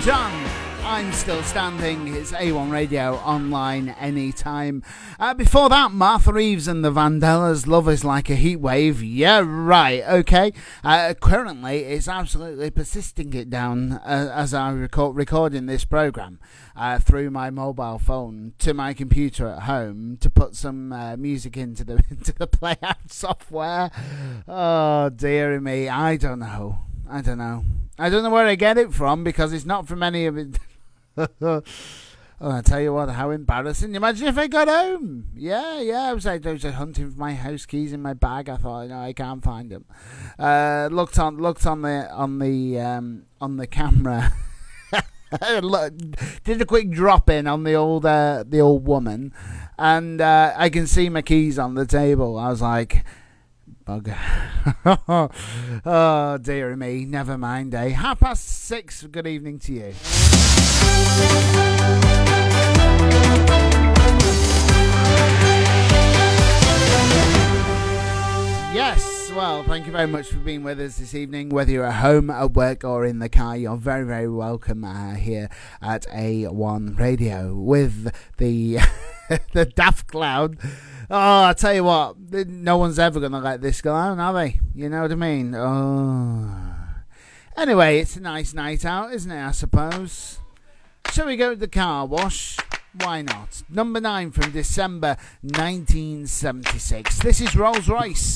John. I'm still standing. It's A1 Radio online anytime. Before that, Martha Reeves and the Vandellas, Love is Like a Heat Wave. Yeah, right, okay. Currently, it's absolutely persisting it down as I recording this program through my mobile phone to my computer at home to put some music into the Playout software. Oh, dearie me. I don't know. I don't know where I get it from because it's not from any of it. Oh, I tell you what, how embarrassing. Imagine if I got home. Yeah, I was hunting for my house keys in my bag. I thought, I can't find them. Looked on the camera. Did a quick drop in on the old woman, and I can see my keys on the table. I was like, bugger. Oh, dear me. Never mind, eh? 6:30. Good evening to you. Yes, well, thank you very much for being with us this evening. Whether you're at home, at work, or in the car, you're very, very welcome here at A1 Radio with the the Daft Clown. Oh, I tell you what, no one's ever going to let this go on, are they? You know what I mean? Oh. Anyway, it's a nice night out, isn't it, I suppose? Shall we go to the car wash? Why not? Number 9 from December 1976. This is Rolls Royce.